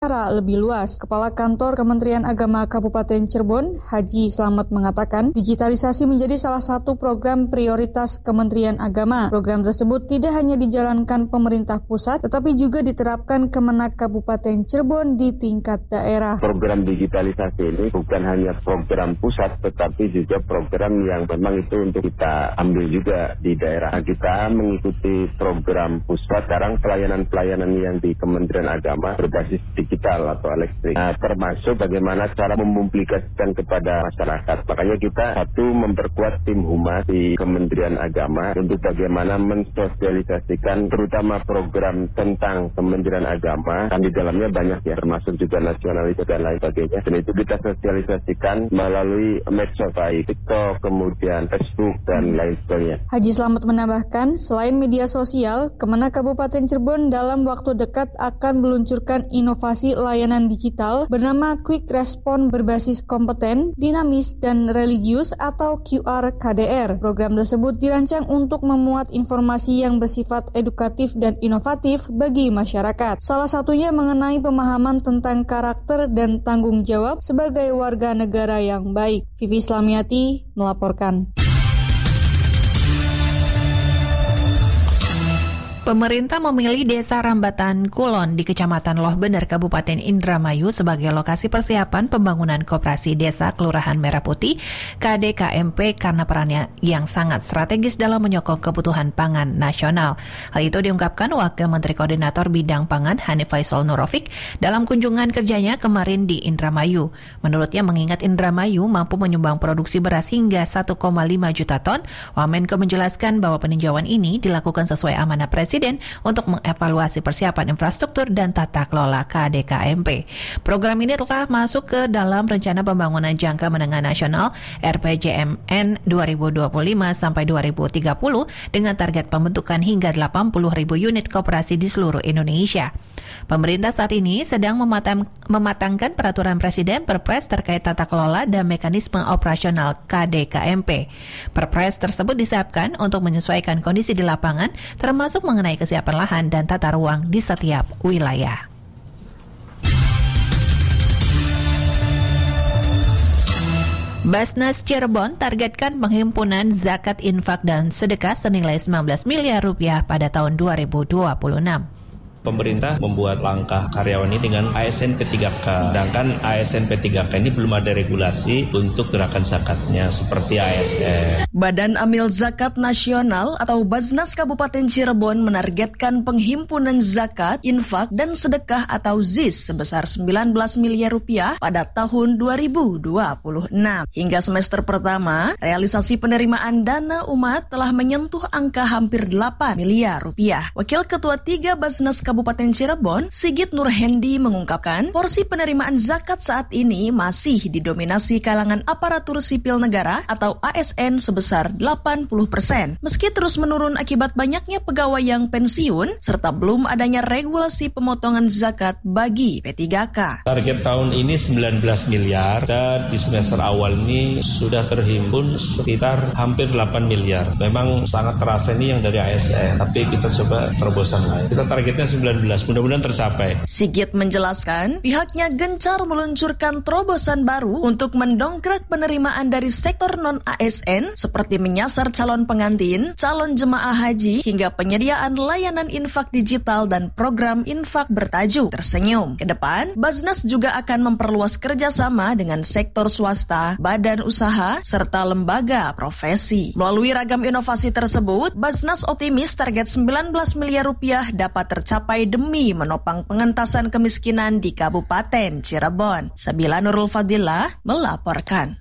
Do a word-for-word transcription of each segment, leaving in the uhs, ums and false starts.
secara lebih luas. Kepala Kantor Kementerian Agama Kabupaten Cirebon, Haji Slamet mengatakan, digitalisasi menjadi salah satu program prioritas Kementerian Agama. Program tersebut tidak hanya dijalankan pemerintah pusat, tetapi juga diterapkan Kemenak Kabupaten Cirebon di tingkat daerah. Program digitalisasi ini bukan hanya program pusat, tetapi juga program yang memang itu untuk kita ambil juga di daerah. Kita mengikuti program pusat, sekarang pelayanan-pelayanan yang di Kementerian Agama berbasis digital atau elektrik. Nah, termasuk bagaimana cara mempublikasikan kepada masyarakat. Makanya kita satu memperkuat tim humas di Kementerian Agama untuk bagaimana mensosialisasikan terutama program tentang Kementerian Agama. Dan di dalamnya banyak ya, termasuk juga nasionalis dan lain sebagainya. Dan itu kita sosialisasikan melalui medsos baik TikTok, kemudian Facebook dan lain sebagainya. Haji Slamet menambahkan, selain media sosial, Kemenak Kabupaten Cirebon dalam waktu dekat akan meluncurkan inovasi layanan digital bernama Quick Response berbasis kompeten, dinamis, dan religius atau Q R K D R. Program tersebut dirancang untuk memuat informasi yang bersifat edukatif dan inovatif bagi masyarakat. Salah satunya mengenai pemahaman tentang karakter dan tanggung jawab sebagai warga negara yang baik. Vivi Slamiati melaporkan. Pemerintah memilih Desa Rambatan Kulon di Kecamatan Loh Bener, Kabupaten Indramayu sebagai lokasi persiapan pembangunan Koperasi Desa Kelurahan Merah Putih K D K M P karena perannya yang sangat strategis dalam menyokong kebutuhan pangan nasional. Hal itu diungkapkan Wakil Menteri Koordinator Bidang Pangan Hanif Faisal Nurofik dalam kunjungan kerjanya kemarin di Indramayu. Menurutnya, mengingat Indramayu mampu menyumbang produksi beras hingga satu koma lima juta ton, Wamenko menjelaskan bahwa peninjauan ini dilakukan sesuai amanah Presiden untuk mengevaluasi persiapan infrastruktur dan tata kelola K D K M P. Program ini telah masuk ke dalam Rencana Pembangunan Jangka Menengah Nasional R P J M N dua ribu dua puluh lima sampai dua ribu tiga puluh dengan target pembentukan hingga delapan puluh ribu unit koperasi di seluruh Indonesia. Pemerintah saat ini sedang mematang, mematangkan peraturan Presiden Perpres terkait tata kelola dan mekanisme operasional K D K M P. Perpres tersebut disiapkan untuk menyesuaikan kondisi di lapangan, termasuk mengenai kesiapan lahan dan tata ruang di setiap wilayah. Basnas Cirebon targetkan penghimpunan zakat, infak, dan sedekah senilai sembilan belas miliar rupiah pada tahun dua ribu dua puluh enam. Pemerintah membuat langkah karyawan ini dengan A S N P tiga K. Sedangkan A S N P tiga K ini belum ada regulasi untuk gerakan zakatnya seperti A S N. Badan Amil Zakat Nasional atau Basnas Kabupaten Cirebon menargetkan penghimpunan zakat, infak, dan sedekah atau Z I S sebesar sembilan belas miliar rupiah pada tahun dua ribu dua puluh enam. Hingga semester pertama, realisasi penerimaan dana umat telah menyentuh angka hampir delapan miliar rupiah. Wakil Ketua tiga Basnas Kabupaten Cirebon, Sigit Nurhendi mengungkapkan, porsi penerimaan zakat saat ini masih didominasi kalangan aparatur sipil negara atau A S N sebesar delapan puluh persen. Meski terus menurun akibat banyaknya pegawai yang pensiun, serta belum adanya regulasi pemotongan zakat bagi P tiga K. Target tahun ini sembilan belas miliar, dan di semester awal ini sudah terhimpun sekitar hampir delapan miliar. Memang sangat terasa ini yang dari A S N, tapi kita coba terobosan lain. Kita targetnya sembilan belas, mudah-mudahan tercapai. Sigit menjelaskan, pihaknya gencar meluncurkan terobosan baru untuk mendongkrak penerimaan dari sektor non-A S N seperti menyasar calon pengantin, calon jemaah haji, hingga penyediaan layanan infak digital dan program infak bertajuk Tersenyum. Kedepan, Basnas juga akan memperluas kerjasama dengan sektor swasta, badan usaha, serta lembaga profesi. Melalui ragam inovasi tersebut, Basnas optimis target sembilan belas miliar rupiah dapat tercapai demi menopang pengentasan kemiskinan di Kabupaten Cirebon. Sabila Nurul Fadilah melaporkan.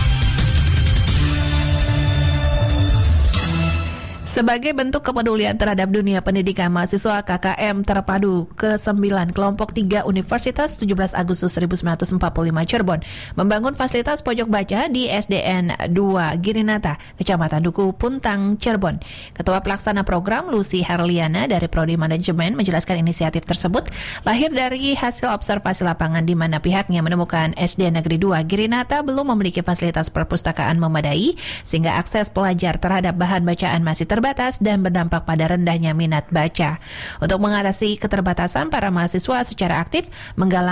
Sebagai bentuk kepedulian terhadap dunia pendidikan, mahasiswa K K M Terpadu ke sembilan kelompok tiga Universitas tujuh belas Agustus seribu sembilan ratus empat puluh lima Cirebon membangun fasilitas pojok baca di S D N dua Girinata, Kecamatan Duku, Puntang, Cirebon. Ketua Pelaksana Program Lucy Herliana dari Prodi Manajemen menjelaskan inisiatif tersebut lahir dari hasil observasi lapangan di mana pihaknya menemukan S D N Negeri dua Girinata belum memiliki fasilitas perpustakaan memadai sehingga akses pelajar terhadap bahan bacaan masih terbatas terbatas dan berdampak pada rendahnya minat baca. Untuk mengatasi keterbatasan, para mahasiswa secara aktif menggalang